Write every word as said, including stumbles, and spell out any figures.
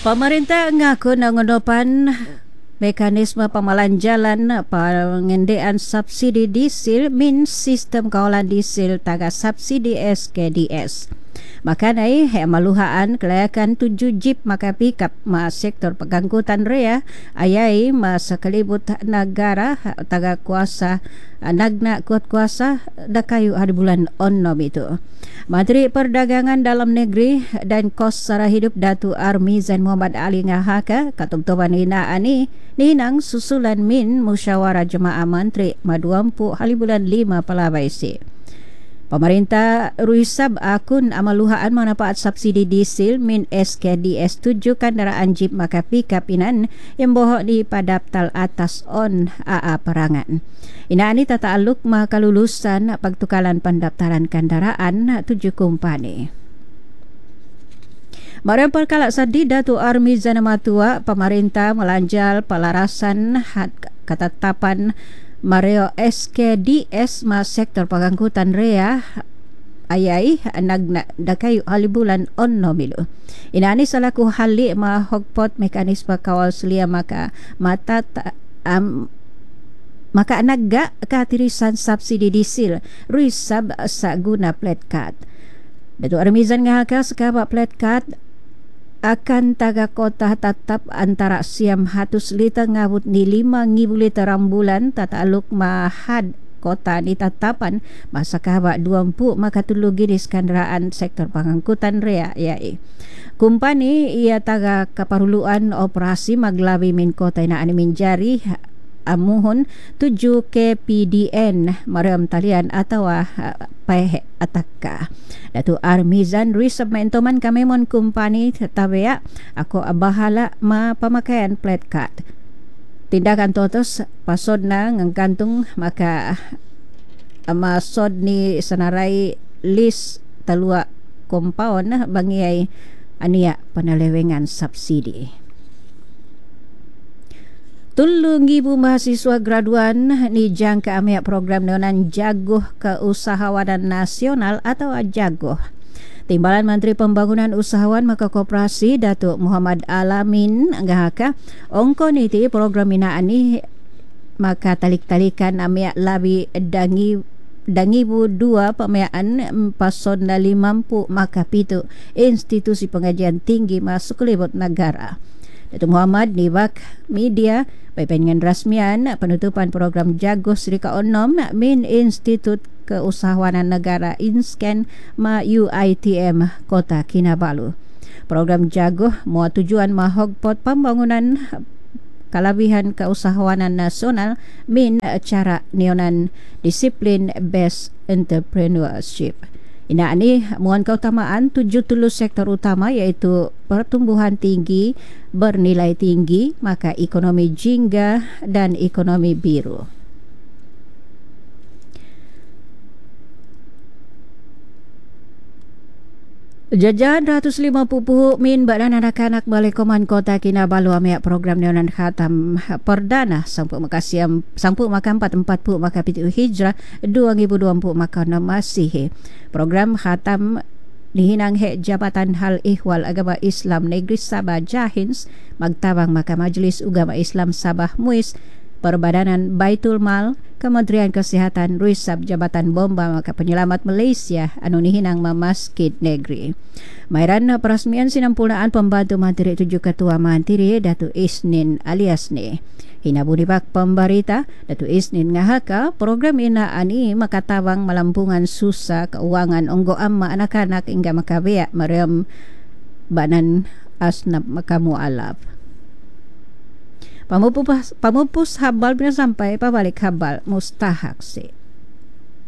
Pemerintah ngaku nangunopan mekanisme pemalan jalan pengendean subsidi diesel min sistem kawalan diesel taga subsidi S K D S. Makanai he maluhaan kelayakan tujuh jeep maka pikap ma sektor pengangkutan rea ayai ma sekelibut negara taga kuasa nagna kuat kuasa dakayu hari bulan onnom itu. Menteri Perdagangan Dalam Negeri dan Kos Sara Hidup Datu Armizan Muhammad Ali ngahaka katumtuban ina ani ninang susulan min musyawarah jemaah menteri maduampu hari bulan lima palabaisi. Pemerintah ruisab akun amaluhaan manfaat subsidi diesel min S K D S tujuh kendaraan jeep maka pikap inan yang bohok di padaptal atas on A A perangan. Ina ini tata aluk makalulusan pagtukalan pendaftaran kendaraan tujuh kompani. Mariam perkala sadi Datu Armizan Matua pemerintah melanjal pelarasan had ketetapan Mario S K D S ma sektor pengangkutan rea ayai nagna dakayu halibulan onno milu. Inani salaku hali ma hogpot mekanisme kawal selia maka mata um, maka nagga katirisan subsidi diesel ruisab sa guna plat card. Datu Armizan ngahaka sekaba plat card akan taga kota tatap antara siam hatus liter ngabut ni lima ribu liter rambulan tata aluk mahad kota ni tatapan masa kahaba dua puluh maka tulu ginis kendaraan sektor pengangkutan rea yai. Kumpani ia taga kaparuluan operasi maglabi min kota ina ani minjari amuhun tujuh K P D N mariam talian atau pahe atakka. Datu Armizan Ruisab mentoman kamemon kumpani tabea ako abahala ma pamakaian plat card. Tindakan totos pasod na ngangkantung maka amasod ni sanarai list talua compound bangiay aniya panalewengan subsidi. Tulung ibu mahasiswa graduan ni jangka amia program neonan Jagoh Keusahawanan Nasional atau Jagoh. Timbalan Menteri Pembangunan Usahawan maka Koperasi Datuk Muhammad Alamin ngahaka ongko niti program minaan ni maka talik-talikan amia labi dangi dangibu dua pemeaan pason na limampu maka pitu institusi pengajian tinggi masuk kelibut negara. Datuk Muhammad nibak media dengan rasmian penutupan program Jagoh Serika Onom min Institut Keusahawanan Negara Inscan ma U I T M Kota Kinabalu. Program Jagoh mua tujuan mahogpot pembangunan kalabihan keusahawanan nasional min cara neonan disiplin based entrepreneurship. Ina ini muan keutamaan tujuh tulus sektor utama iaitu pertumbuhan tinggi, bernilai tinggi, maka ekonomi jingga dan ekonomi biru. Jajahan seratus lima puluh min badan anak-anak Balai Koman Kota Kinabalu amia program neonan khatam perdana sangpu makasiam sangpu maka empat empat puluh maka pitu hijrah dua ribu dua puluh maka masih program khatam dihinang he Jabatan Hal Ihwal Agama Islam Negeri Sabah Jahins magtabang maka Majelis Ugama Islam Sabah Muis Perbadanan Baitul Mal Kementerian Kesihatan Ruisab Jabatan Bomba maka Penyelamat Malaysia anu nihinang Masjid Negeri. Mairan perasmian sinampurnaan pembantu Menteri tujuh Ketua Menteri Datu Isnin alias ni hina budibak pembarita Datu Isnin ngahaka program ina ani makatabang melampungan susah keuangan onggo amma anak-anak hingga makabea mariam banan asnab makamu alap. Pamupus, pamupus habal bila sampai pabalik habal mustahak si.